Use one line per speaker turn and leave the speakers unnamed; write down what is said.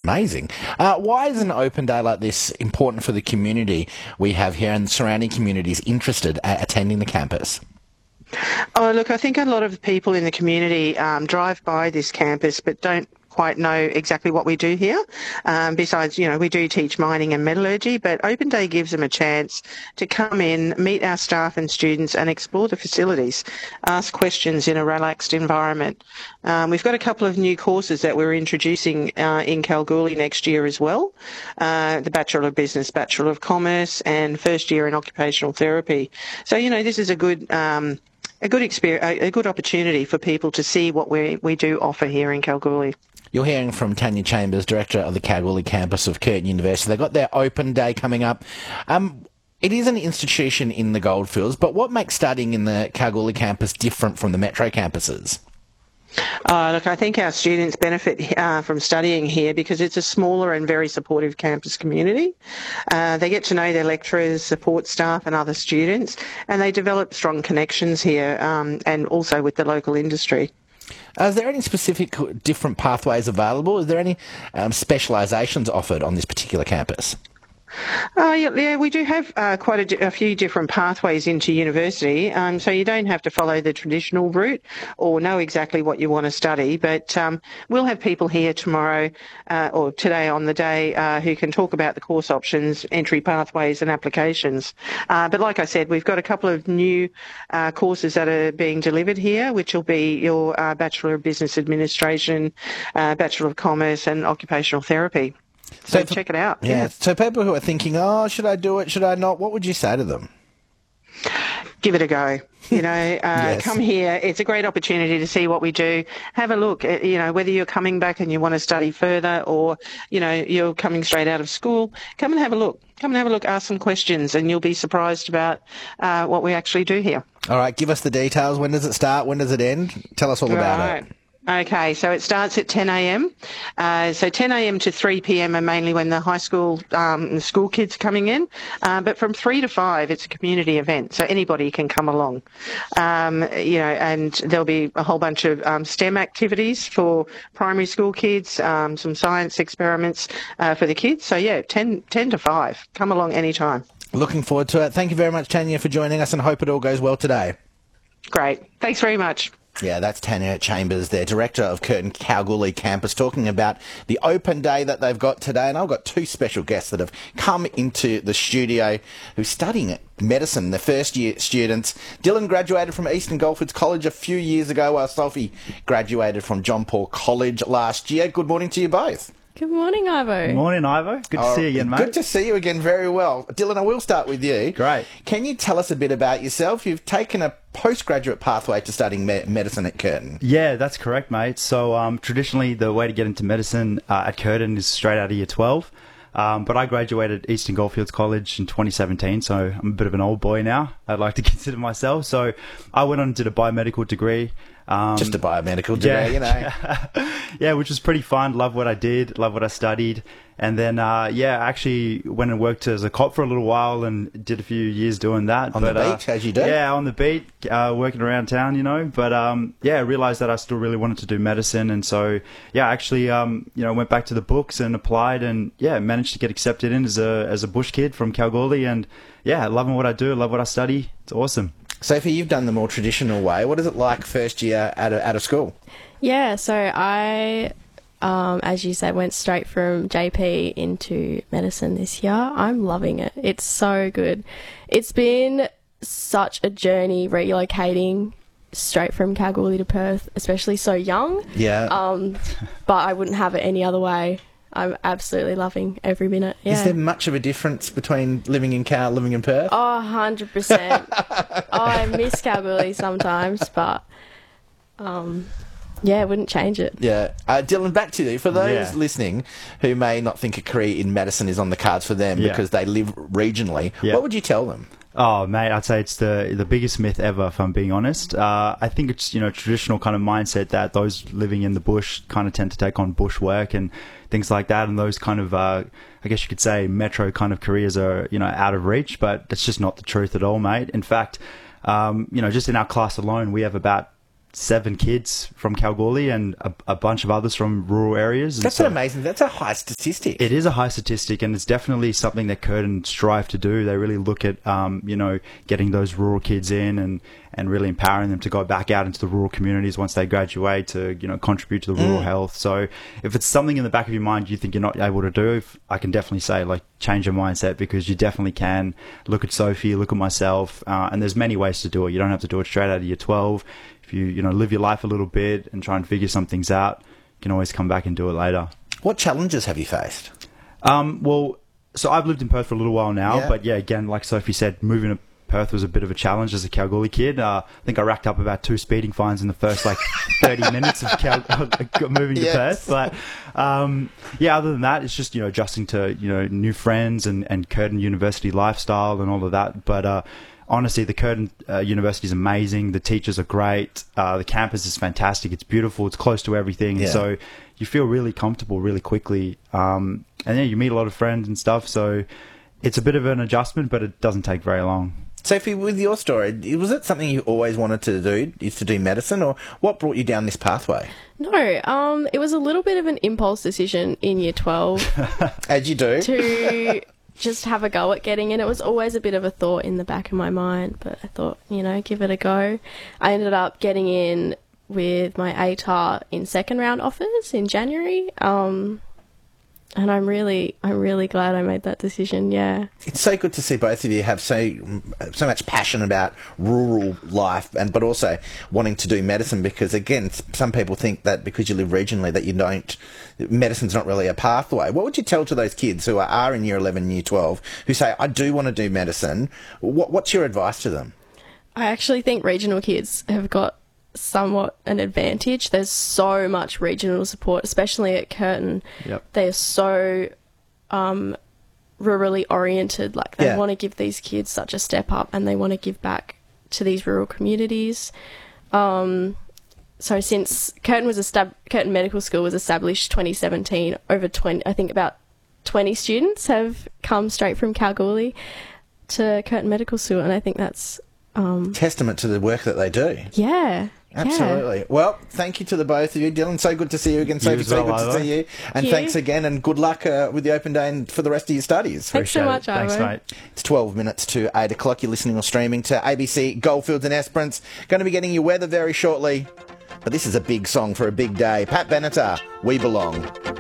Amazing. Why is an open day like this important for the community we have here and surrounding communities interested at attending the campus?
Oh, look, I think a lot of people in the community drive by this campus but don't quite know exactly what we do here. Besides, we do teach mining and metallurgy, but Open Day gives them a chance to come in, meet our staff and students and explore the facilities, ask questions in a relaxed environment. We've got a couple of new courses that we're introducing in Kalgoorlie next year as well. The Bachelor of Business, Bachelor of Commerce and first year in Occupational Therapy. So, this is a good experience, a good opportunity for people to see what we do offer here in Kalgoorlie.
You're hearing from Tanya Chambers, Director of the Kalgoorlie campus of Curtin University. They've got their open day coming up. It is an institution in the Goldfields, but what makes studying in the Kalgoorlie campus different from the metro campuses?
Look, I think our students benefit from studying here because it's a smaller and very supportive campus community. They get to know their lecturers, support staff and other students, and they develop strong connections here and also with the local industry.
Is there any specific different pathways available? Is there any specialisations offered on this particular campus?
Yeah, we do have quite a few different pathways into university, so you don't have to follow the traditional route or know exactly what you want to study, but we'll have people here tomorrow or today on the day who can talk about the course options, entry pathways and applications. But like I said, we've got a couple of new courses that are being delivered here, which will be your Bachelor of Business Administration, Bachelor of Commerce and Occupational Therapy. So check it out.
Yeah. So people who are thinking, should I do it? Should I not? What would you say to them?
Give it a go.
Yes.
Come here. It's a great opportunity to see what we do. Have a look. Whether you're coming back and you want to study further or, you're coming straight out of school, come and have a look. Come and have a look, ask some questions, and you'll be surprised about what we actually do here.
All right. Give us the details. When does it start? When does it end? Tell us all about it.
Okay, so it starts at 10 a.m. So 10 a.m. to 3 p.m. are mainly when the high school school kids are coming in. But from 3 to 5, it's a community event, so anybody can come along. And there'll be a whole bunch of STEM activities for primary school kids, some science experiments for the kids. So, 10 to 5. Come along anytime.
Looking forward to it. Thank you very much, Tanya, for joining us, and hope it all goes well today.
Great. Thanks very much.
Yeah, that's Tanya Chambers, their Director of Curtin Kalgoorlie campus, talking about the open day that they've got today. And I've got two special guests that have come into the studio who's studying medicine, the first-year students. Dylan graduated from Eastern Goldfields College a few years ago, while Sophie graduated from John Paul College last year. Good morning to you both.
Good morning, Ivo.
Good morning, Ivo. Good to see you again, mate.
Good to see you again, very well. Dylan, I will start with you.
Great.
Can you tell us a bit about yourself? You've taken a postgraduate pathway to studying medicine at Curtin.
Yeah, that's correct, mate. So traditionally, the way to get into medicine at Curtin is straight out of year 12. But I graduated Eastern Goldfields College in 2017, so I'm a bit of an old boy now, I'd like to consider myself. So I went on and did a biomedical degree.
Just a biomedical degree,
Yeah, which was pretty fun. Love what I did, love what I studied. And then, I actually went and worked as a cop for a little while and did a few years doing that.
On the beat, as you do?
Yeah, on the beat, working around town, But, I realised that I still really wanted to do medicine. And so, actually, went back to the books and applied and, managed to get accepted in as a bush kid from Kalgoorlie. And, loving what I do, love what I study. It's awesome.
Sophie, you've done the more traditional way. What is it like first year out of school?
Yeah, so I, as you said, went straight from JP into medicine this year. I'm loving it. It's so good. It's been such a journey relocating straight from Kalgoorlie to Perth, especially so young.
Yeah.
But I wouldn't have it any other way. I'm absolutely loving every minute. Yeah.
Is there much of a difference between living in Cal, living in Perth?
Oh, 100%. I miss Kalgoorlie sometimes, but I wouldn't change it.
Yeah. Dylan, back to you. For those listening who may not think a career in medicine is on the cards for them because they live regionally, what would you tell them?
Oh, mate, I'd say it's the biggest myth ever, if I'm being honest. I think it's, traditional kind of mindset that those living in the bush kind of tend to take on bush work and things like that. And those kind of, I guess you could say, metro kind of careers are, out of reach. But that's just not the truth at all, mate. In fact, just in our class alone, we have about 7 kids from Kalgoorlie and a bunch of others from rural areas. And
That's amazing. That's a high statistic.
It is a high statistic, and it's definitely something that Curtin strive to do. They really look at, getting those rural kids in and really empowering them to go back out into the rural communities once they graduate to, contribute to the rural health. So if it's something in the back of your mind you think you're not able to do, I can definitely say, change your mindset, because you definitely can. Look at Sophie, look at myself, and there's many ways to do it. You don't have to do it straight out of year 12. If you live your life a little bit and try and figure some things out, you can always come back and do it later.
What challenges have you faced?
So I've lived in Perth for a little while now, but again, like Sophie said, moving to Perth was a bit of a challenge as a Kalgoorlie kid. I think I racked up about 2 speeding fines in the first 30 minutes of moving to Perth. But other than that, it's just adjusting to new friends and Curtin University lifestyle and all of that. But honestly, the Curtin University is amazing. The teachers are great. The campus is fantastic. It's beautiful. It's close to everything. And so you feel really comfortable really quickly. And you meet a lot of friends and stuff. So it's a bit of an adjustment, but it doesn't take very long.
Sophie, with your story, was it something you always wanted to do, is to do medicine, or what brought you down this pathway?
No, it was a little bit of an impulse decision in year 12.
As you do.
To just have a go at getting in. It was always a bit of a thought in the back of my mind, but I thought, give it a go. I ended up getting in with my ATAR in second round offers in January. And I'm really glad I made that decision. Yeah,
it's so good to see both of you have so much passion about rural life, but also wanting to do medicine. Because again, some people think that because you live regionally that medicine's not really a pathway. What would you tell to those kids who are in year 11 and year 12 who say, I do want to do medicine? What's your advice to them?
I actually think regional kids have got somewhat an advantage. There's so much regional support, especially at Curtin. They're so rurally oriented. They want to give these kids such a step up, and they want to give back to these rural communities. So since Curtin Medical School was established 2017, about 20 students have come straight from Kalgoorlie to Curtin Medical School, and I think that's
testament to the work that they do.
Yeah.
Absolutely. Well, thank you to the both of you. Dylan, so good to see you again. Sophie, so good to see you. And thanks again, and good luck with the open day and for the rest of your studies.
Thanks so much,
Thanks, mate.
It's 12 minutes to 8 o'clock. You're listening or streaming to ABC Goldfields and Esperance. Going to be getting your weather very shortly. But this is a big song for a big day. Pat Benatar, We Belong.